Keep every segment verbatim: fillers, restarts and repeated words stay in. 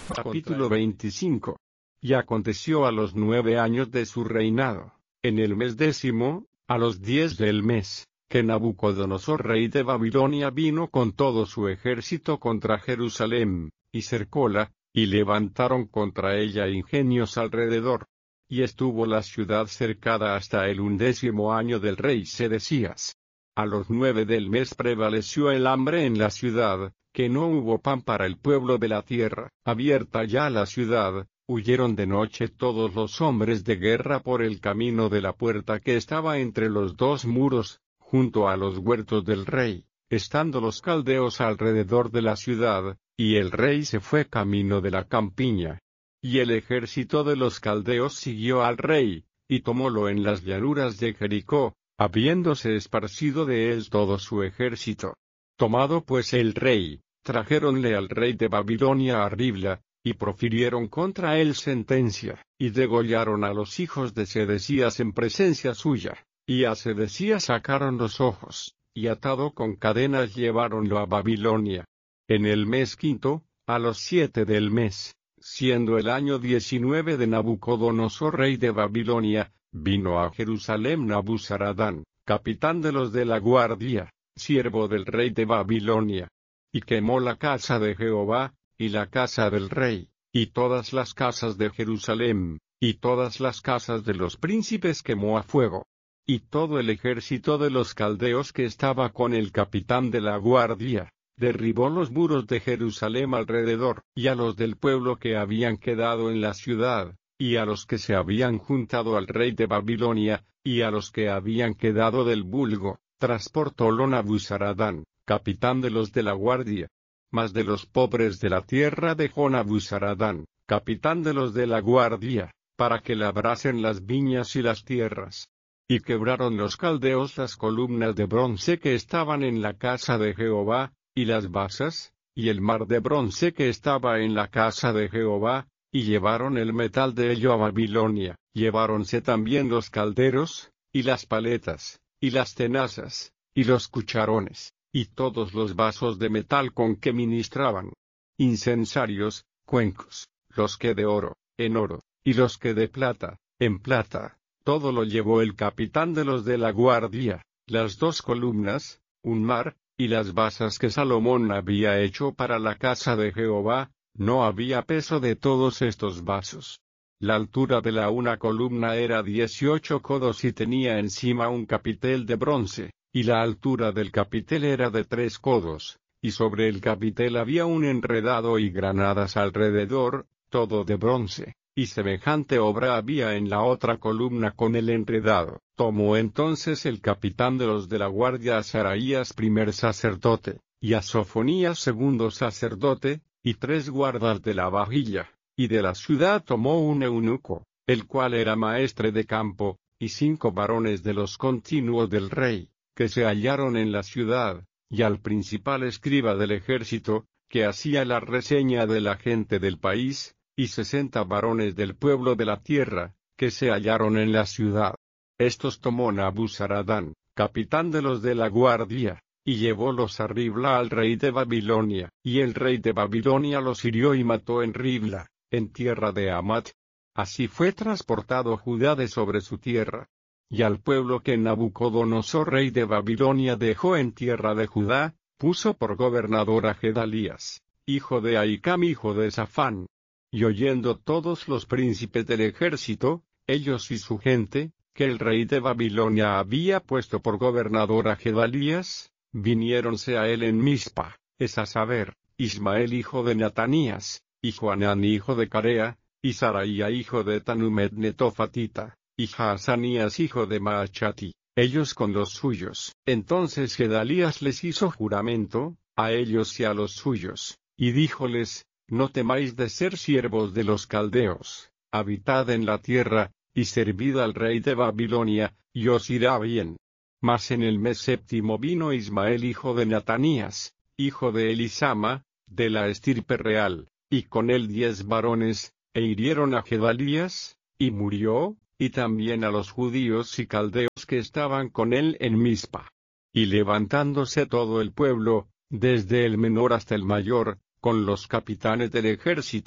Capítulo veinticinco. Y aconteció a los nueve años de su reinado, en el mes décimo, a los diez del mes, que Nabucodonosor rey de Babilonia vino con todo su ejército contra Jerusalén, y cercóla, y levantaron contra ella ingenios alrededor. Y estuvo la ciudad cercada hasta el undécimo año del rey Sedecías. A los nueve del mes prevaleció el hambre en la ciudad, que no hubo pan para el pueblo de la tierra. Abierta ya la ciudad, huyeron de noche todos los hombres de guerra por el camino de la puerta que estaba entre los dos muros, junto a los huertos del rey, estando los caldeos alrededor de la ciudad, y el rey se fue camino de la campiña. Y el ejército de los caldeos siguió al rey, y tomólo en las llanuras de Jericó, habiéndose esparcido de él todo su ejército. Tomado pues el rey, trajéronle al rey de Babilonia a Ribla, y profirieron contra él sentencia, y degollaron a los hijos de Sedecías en presencia suya, y a Sedecías sacaron los ojos, y atado con cadenas lleváronlo a Babilonia. En el mes quinto, a los siete del mes, siendo el año diecinueve de Nabucodonosor rey de Babilonia, vino a Jerusalén Nabuzaradán, capitán de los de la guardia, siervo del rey de Babilonia, y quemó la casa de Jehová, y la casa del rey, y todas las casas de Jerusalén, y todas las casas de los príncipes quemó a fuego. Y todo el ejército de los caldeos que estaba con el capitán de la guardia, derribó los muros de Jerusalén alrededor, y a los del pueblo que habían quedado en la ciudad, y a los que se habían juntado al rey de Babilonia, y a los que habían quedado del vulgo, transportólo Nabuzaradán, capitán de los de la guardia. Mas de los pobres de la tierra dejó Nabuzaradán, capitán de los de la guardia, para que labrasen las viñas y las tierras. Y quebraron los caldeos las columnas de bronce que estaban en la casa de Jehová, y las basas, y el mar de bronce que estaba en la casa de Jehová, y llevaron el metal de ello a Babilonia. Lleváronse también los calderos, y las paletas, y las tenazas, y los cucharones, y todos los vasos de metal con que ministraban. Incensarios, cuencos, los que de oro, en oro, y los que de plata, en plata. Todo lo llevó el capitán de los de la guardia, las dos columnas, un mar, y las basas que Salomón había hecho para la casa de Jehová. No había peso de todos estos vasos. La altura de la una columna era dieciocho codos y tenía encima un capitel de bronce, y la altura del capitel era de tres codos, y sobre el capitel había un enredado y granadas alrededor, todo de bronce, y semejante obra había en la otra columna con el enredado. Tomó entonces el capitán de los de la guardia a Saraías primer sacerdote, y a Sofonías segundo sacerdote, y tres guardas de la vajilla, y de la ciudad tomó un eunuco, el cual era maestre de campo, y cinco varones de los continuos del rey, que se hallaron en la ciudad, y al principal escriba del ejército, que hacía la reseña de la gente del país, y sesenta varones del pueblo de la tierra, que se hallaron en la ciudad. Estos tomó Nabuzaradán, capitán de los de la guardia, y llevólos a Ribla al rey de Babilonia, y el rey de Babilonia los hirió y mató en Ribla, en tierra de Hamat. Así fue transportado Judá de sobre su tierra. Y al pueblo que Nabucodonosor rey de Babilonia dejó en tierra de Judá, puso por gobernador a Gedalías, hijo de Ahicam hijo de Safán. Y oyendo todos los príncipes del ejército, ellos y su gente, que el rey de Babilonia había puesto por gobernador a Gedalías, viniéronse a él en Mizpa, es a saber, Ismael hijo de Natanías, y Joanán hijo de Carea, y Saraía hijo de Tanumet netofatita, y Jaazanías hijo de Maachati, ellos con los suyos. Entonces Gedalías les hizo juramento, a ellos y a los suyos, y díjoles, no temáis de ser siervos de los caldeos, habitad en la tierra, y servid al rey de Babilonia, y os irá bien. Mas en el mes séptimo vino Ismael hijo de Natanías, hijo de Elisama, de la estirpe real, y con él diez varones, e hirieron a Gedalías, y murió, y también a los judíos y caldeos que estaban con él en Mizpa. Y levantándose todo el pueblo, desde el menor hasta el mayor, con los capitanes del ejército,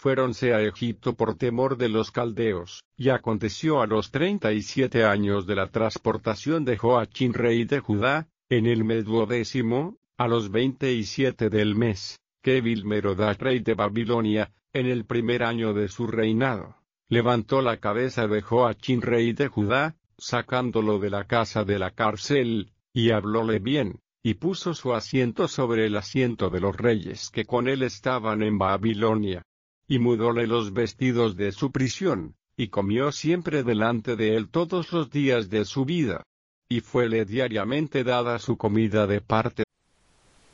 fuéronse a Egipto por temor de los caldeos. Y aconteció a los treinta y siete años de la transportación de Joachín rey de Judá, en el mes duodécimo, a los veinte y siete del mes, que Evil-Merodach rey de Babilonia, en el primer año de su reinado, levantó la cabeza de Joachín rey de Judá, sacándolo de la casa de la cárcel, y hablóle bien, y puso su asiento sobre el asiento de los reyes que con él estaban en Babilonia. Y mudóle los vestidos de su prisión, y comió siempre delante de él todos los días de su vida. Y fuele diariamente dada su comida de parte